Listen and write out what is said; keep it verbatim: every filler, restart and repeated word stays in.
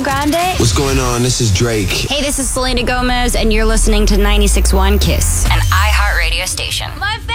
Ariana Grande. What's going on? This is Drake. Hey, this is Selena Gomez, and you're listening to ninety-six point one KISS, an iHeartRadio station. My